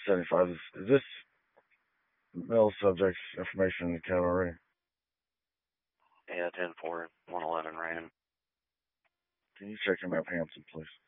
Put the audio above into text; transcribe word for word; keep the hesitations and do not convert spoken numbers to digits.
seventy-five. Is, is this mail subject information in the category? Yeah, ten four, one eleven ran. Can you check him out, Hampton, please?